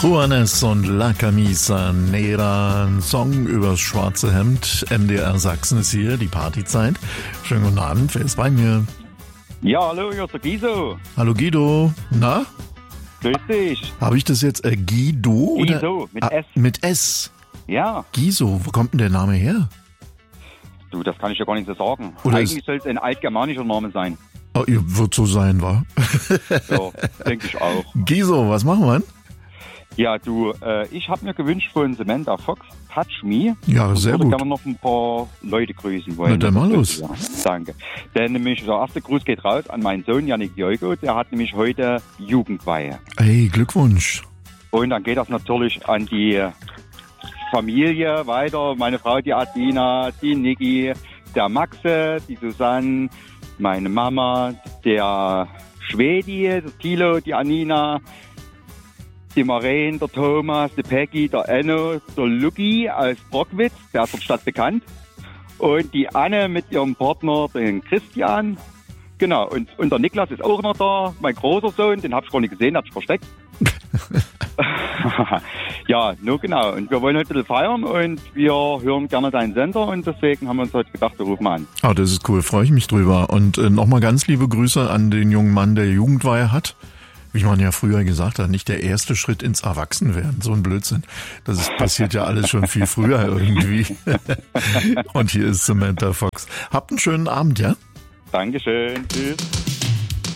Juanes und La Camisa Negra, ein Song übers schwarze Hemd. MDR Sachsen ist hier, die Partyzeit. Schönen guten Abend, wer ist bei mir? Ja, hallo, hier ist der Guido. Hallo Guido, na? Grüß dich. Habe ich das jetzt Guido, Guido? Oder? mit S. Mit S. Ja. Giso, wo kommt denn der Name her? Du, das kann ich ja gar nicht so sagen. Oder Eigentlich soll es ein altgermanischer Name sein. Oh, wird so sein, wa? Ja, denke ich auch. Giso, was machen wir denn? Ja, du, ich habe mir gewünscht von Samantha Fox, Touch Me. Ja, sehr Ich gut. würde gerne noch ein paar Leute grüßen wollen. Na, dann mal los. Ja, danke. Denn nämlich der erste Gruß geht raus an meinen Sohn Yannick Joigo. Der hat nämlich heute Jugendweihe. Hey, Glückwunsch. Und dann geht das natürlich an die Familie weiter. Meine Frau, die Adina, die Niki, der Maxe, die Susanne, meine Mama, der Schwedi, der Thilo, die Anina, die Maren, der Thomas, die Peggy, der Enno, der Luki aus Brockwitz, der ist der Stadt bekannt. Und die Anne mit ihrem Partner, den Christian. Genau, und der Niklas ist auch noch da, mein großer Sohn, den habe ich gar nicht gesehen, habe ich versteckt. Ja, nur genau. Und wir wollen heute ein bisschen feiern und wir hören gerne deinen Sender und deswegen haben wir uns heute gedacht, wir rufen mal an. Ah, das ist cool, freue ich mich drüber. Und nochmal ganz liebe Grüße an den jungen Mann, der Jugendweihe hat. Wie man ja früher gesagt hat, nicht der erste Schritt ins Erwachsenwerden. So ein Blödsinn. Passiert ja alles schon viel früher irgendwie. Und hier ist Samantha Fox. Habt einen schönen Abend, ja? Dankeschön. Tschüss.